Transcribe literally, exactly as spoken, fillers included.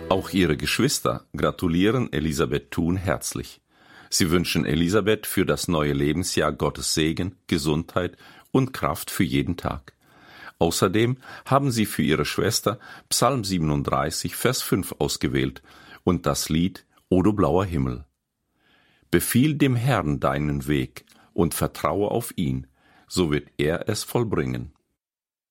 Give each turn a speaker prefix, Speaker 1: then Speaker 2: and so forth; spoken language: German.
Speaker 1: Auch ihre Geschwister gratulieren Elisabeth Thun herzlich. Sie wünschen Elisabeth für das neue Lebensjahr Gottes Segen, Gesundheit und Kraft für jeden Tag. Außerdem haben sie für ihre Schwester Psalm siebenunddreißig, Vers fünf ausgewählt und das Lied O du blauer Himmel. Befiehl dem Herrn deinen Weg und vertraue auf ihn, so wird er es vollbringen.